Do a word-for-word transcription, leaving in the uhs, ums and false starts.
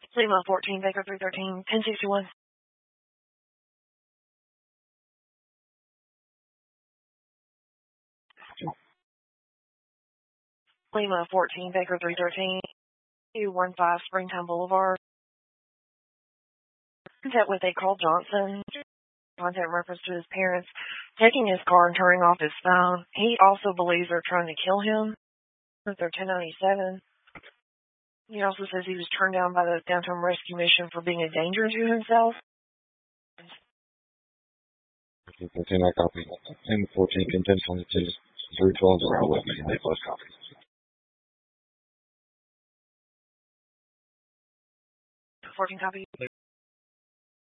Lima fourteen, Baker three thirteen, ten sixty-one. Lima fourteen, Baker three thirteen, two one five Springtime Boulevard. Contact with a Carl Johnson. Contact reference to his parents taking his car and turning off his phone. He also believes they're trying to kill him with their ten ninety-seven. He also says he was turned down by the Downtown Rescue Mission for being a danger to himself. fourteen, I copy. ten fourteen, ten twenty-two, three twelve, around with me, and they plus copy. fourteen copy.